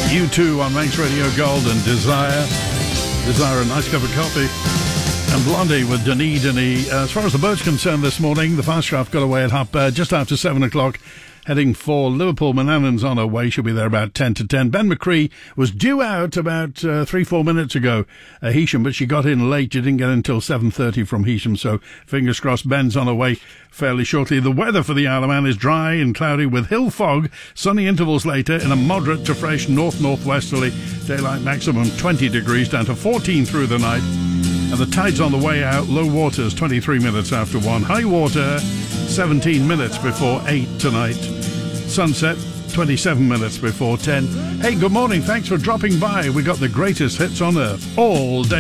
U2 on Manx Radio Gold and Desire a nice cup of coffee. And Blondie with Denis Denis. As far as the boat's concerned this morning, the Fastcraft got away at just after 7 o'clock, heading for Liverpool. Manannan's on her way. She'll be there about 10 to 10. Ben McCree was due out about 3-4 minutes ago, Heysham, but she got in late. She didn't get in until 7:30 from Heysham, so fingers crossed Ben's on her way fairly shortly. The weather for the Isle of Man is dry and cloudy with hill fog, sunny intervals later in a moderate to fresh north-northwesterly. Daylight maximum 20 degrees down to 14 through the night. And the tide's on the way out. Low water's 23 minutes after 1. High water 17 minutes before 8 tonight. Sunset 27 minutes before 10. Hey, good morning. Thanks for dropping by. We got the greatest hits on earth all day.